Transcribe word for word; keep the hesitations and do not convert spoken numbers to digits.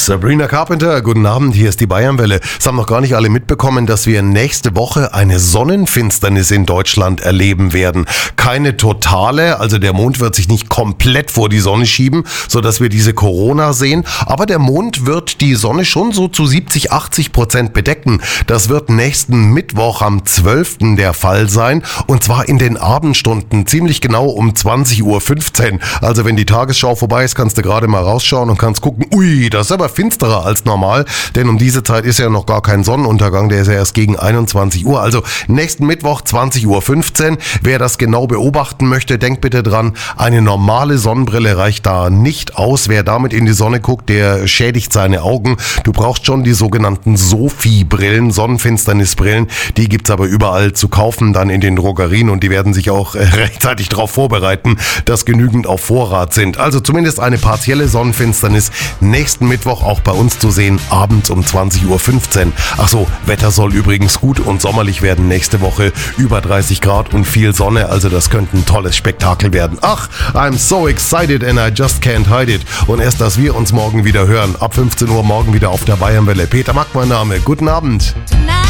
Sabrina Carpenter, guten Abend, hier ist die Bayernwelle. Es haben noch gar nicht alle mitbekommen, dass wir nächste Woche eine Sonnenfinsternis in Deutschland erleben werden. Keine totale, also der Mond wird sich nicht komplett vor die Sonne schieben, sodass wir diese Corona sehen, aber der Mond wird die Sonne schon so zu siebzig, achtzig Prozent bedecken. Das wird nächsten Mittwoch am zwölften der Fall sein, und zwar in den Abendstunden, ziemlich genau um zwanzig Uhr fünfzehn. Also wenn die Tagesschau vorbei ist, kannst du gerade mal rausschauen und kannst gucken, ui, das ist aber finsterer als normal, denn um diese Zeit ist ja noch gar kein Sonnenuntergang, der ist ja erst gegen einundzwanzig Uhr. Also nächsten Mittwoch zwanzig Uhr fünfzehn. Wer das genau beobachten möchte, denkt bitte dran, eine normale Sonnenbrille reicht da nicht aus. Wer damit in die Sonne guckt, der schädigt seine Augen. Du brauchst schon die sogenannten Sophie-Brillen, Sonnenfinsternisbrillen. Die gibt's aber überall zu kaufen, dann in den Drogerien, und die werden sich auch rechtzeitig darauf vorbereiten, dass genügend auf Vorrat sind. Also zumindest eine partielle Sonnenfinsternis nächsten Mittwoch auch bei uns zu sehen, abends um zwanzig Uhr fünfzehn. Ach so, Wetter soll übrigens gut und sommerlich werden nächste Woche, über dreißig Grad und viel Sonne, also das könnte ein tolles Spektakel werden. Ach, I'm so excited and I just can't hide it. Und erst, dass wir uns morgen wieder hören, ab fünfzehn Uhr morgen wieder auf der Bayernwelle. Peter Mack mein Name, guten Abend. Tonight.